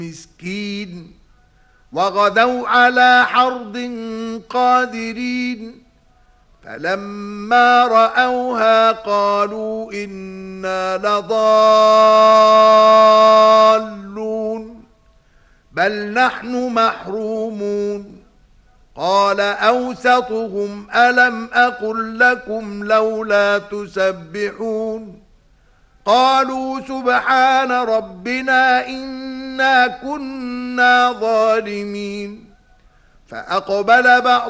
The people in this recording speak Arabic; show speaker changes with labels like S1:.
S1: مسكين وغدوا على حرد قادرين فلما رأوها قالوا إنا لضالون بل نحن محرومون قال أوسطهم ألم أقل لكم لولا تسبحون قالوا سبحان ربنا إنا كنا ظالمين فأقبل بعض